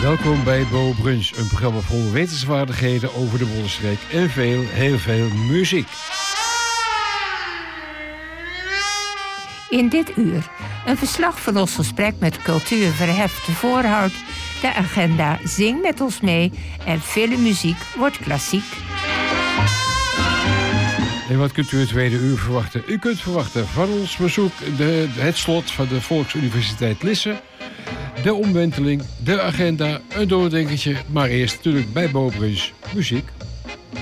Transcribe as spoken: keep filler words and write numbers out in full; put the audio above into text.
Welkom bij Bo Brunch, een programma vol wetenswaardigheden over de Bollenstreek en veel, heel veel muziek. In dit uur een verslag van ons gesprek met Cultuur Verheft de Voorhout, de agenda Zing met ons mee en vele muziek wordt klassiek. En wat kunt u het tweede uur verwachten? U kunt verwachten van ons bezoek de, het slot van de Volksuniversiteit Lisse, de omwenteling, de agenda, een doordenkertje, maar eerst natuurlijk bij Bo Brunch muziek.